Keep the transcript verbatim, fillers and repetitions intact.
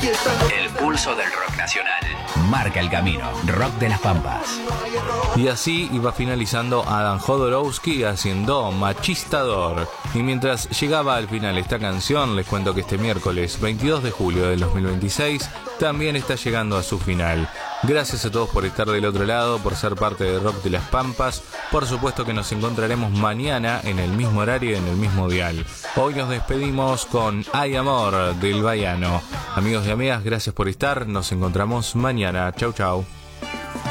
El pulso del rock nacional. Marca el camino. Rock de las Pampas. Y así iba finalizando Adam Jodorowsky haciendo Machistador. Y mientras llegaba al final esta canción, les cuento que este miércoles veintidós de julio del dos mil veintiséis también está llegando a su final. Gracias a todos por estar del otro lado, por ser parte de Rock de las Pampas. Por supuesto que nos encontraremos mañana en el mismo horario y en el mismo dial. Hoy nos despedimos con Hay Amor del Baiano. Amigos y amigas, gracias por estar. Nos encontramos mañana. Chau, chau.